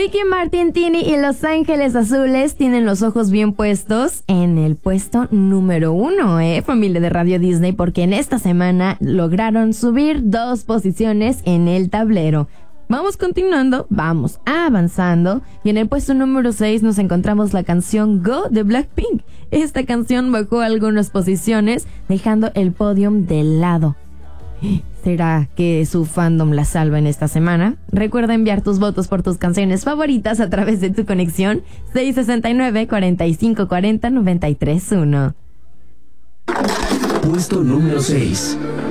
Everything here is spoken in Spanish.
Ricky Martin, Tini y Los Ángeles Azules tienen los ojos bien puestos en el puesto número 1, familia de Radio Disney, porque en esta semana lograron subir 2 posiciones en el tablero. Vamos continuando, vamos avanzando, y en el puesto número 6 nos encontramos la canción Go de Blackpink. Esta canción bajó algunas posiciones, dejando el podium de lado. ¿Será que su fandom la salva en esta semana? Recuerda enviar tus votos por tus canciones favoritas a través de tu conexión 669-4540-931. Puesto número 6.